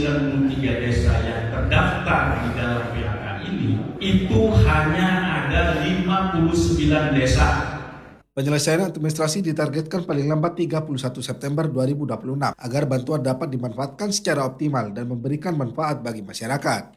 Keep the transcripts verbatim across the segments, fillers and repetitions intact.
sembilan puluh tiga desa yang terdaftar di dalam P H K ini, itu hanya ada lima puluh sembilan desa. Penyelesaian administrasi ditargetkan paling lambat tiga puluh satu September dua ribu dua puluh enam agar bantuan dapat dimanfaatkan secara optimal dan memberikan manfaat bagi masyarakat.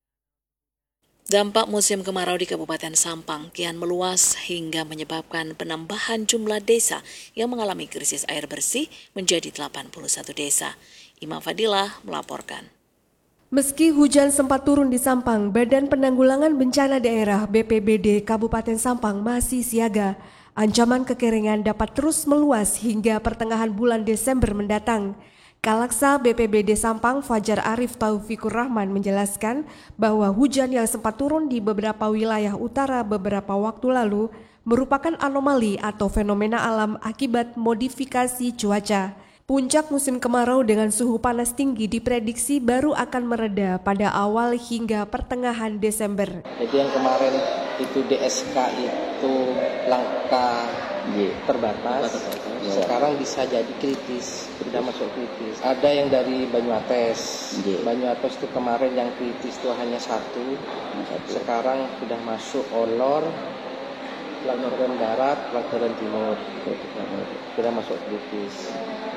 Dampak musim kemarau di Kabupaten Sampang kian meluas hingga menyebabkan penambahan jumlah desa yang mengalami krisis air bersih menjadi delapan puluh satu desa. Imam Fadilah melaporkan. Meski hujan sempat turun di Sampang, Badan Penanggulangan Bencana Daerah B P B D Kabupaten Sampang masih siaga. Ancaman kekeringan dapat terus meluas hingga pertengahan bulan Desember mendatang. Kalaksa B P B D Sampang Fajar Arif Taufikur Rahman menjelaskan bahwa hujan yang sempat turun di beberapa wilayah utara beberapa waktu lalu merupakan anomali atau fenomena alam akibat modifikasi cuaca. Puncak musim kemarau dengan suhu panas tinggi diprediksi baru akan mereda pada awal hingga pertengahan Desember. Jadi yang kemarin itu D S K itu langkah terbatas, sekarang bisa jadi kritis, sudah masuk kritis. Ada yang dari Banyuates, Banyuates itu kemarin yang kritis itu hanya satu, sekarang sudah masuk Olor, Pelanggaran Barat, Pelanggaran Timur, sudah masuk kritis.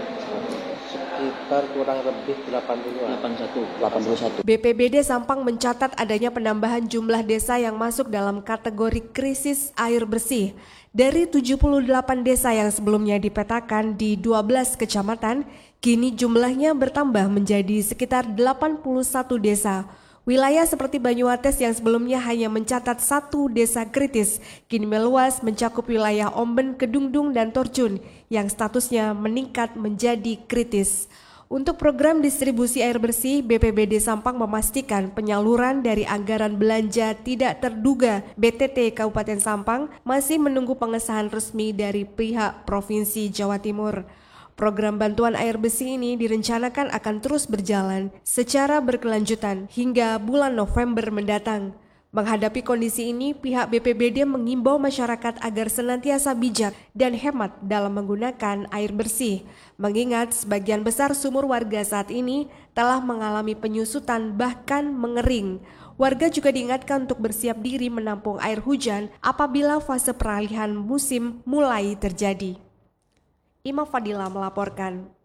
Sekitar kurang lebih delapan puluh satu. B P B D Sampang mencatat adanya penambahan jumlah desa yang masuk dalam kategori krisis air bersih. Dari tujuh puluh delapan desa yang sebelumnya dipetakan di dua belas kecamatan, kini jumlahnya bertambah menjadi sekitar delapan puluh satu desa. Wilayah seperti Banyuates yang sebelumnya hanya mencatat satu desa kritis, kini meluas mencakup wilayah Omben, Kedungdung, dan Torjun yang statusnya meningkat menjadi kritis. Untuk program distribusi air bersih, B P B D Sampang memastikan penyaluran dari anggaran belanja tidak terduga B T T Kabupaten Sampang masih menunggu pengesahan resmi dari pihak Provinsi Jawa Timur. Program bantuan air bersih ini direncanakan akan terus berjalan secara berkelanjutan hingga bulan November mendatang. Menghadapi kondisi ini, pihak B P B D mengimbau masyarakat agar senantiasa bijak dan hemat dalam menggunakan air bersih. Mengingat sebagian besar sumur warga saat ini telah mengalami penyusutan bahkan mengering. Warga juga diingatkan untuk bersiap diri menampung air hujan apabila fase peralihan musim mulai terjadi. Imam Fadilah melaporkan.